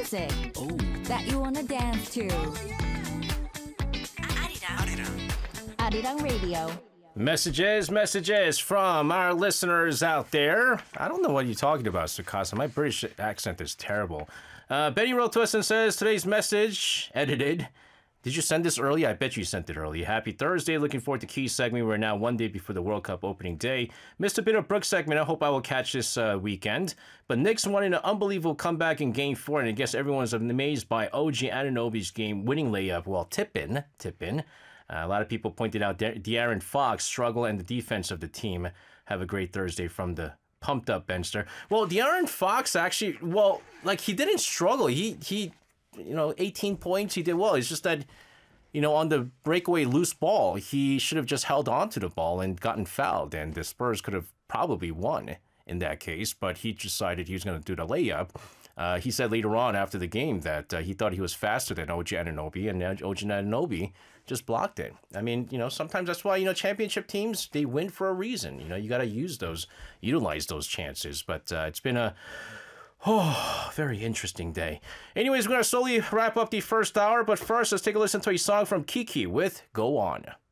music that you wanna dance to. Arirang Radio. Messages from our listeners out there. I don't know what you're talking about, Sukasa. My British accent is terrible. Betty wrote to us and says, today's message, edited. Did you send this early? I bet you sent it early. Happy Thursday. Looking forward to Key segment. We're now one day before the World Cup opening day. Missed a bit of Brooks segment. I hope I will catch this weekend. But Knicks wanted an unbelievable comeback in Game 4, and I guess everyone's amazed by OG Anunoby's game-winning layup. Well, tip-in. A lot of people pointed out De'Aaron Fox struggle and the defense of the team. Have a great Thursday from the pumped up Benster. Well, De'Aaron Fox actually, he didn't struggle. He 18 points, he did well. It's just that, on the breakaway loose ball, he should have just held on to the ball and gotten fouled, and the Spurs could have probably won in that case, but he decided he was going to do the layup. He said later on after the game that he thought he was faster than OG Anunoby, and OG Anunoby just blocked it. I mean, sometimes that's why, championship teams, they win for a reason. You got to utilize those chances. But it's been a very interesting day. Anyways, we're going to slowly wrap up the first hour. But first, let's take a listen to a song from Kiki with Go On.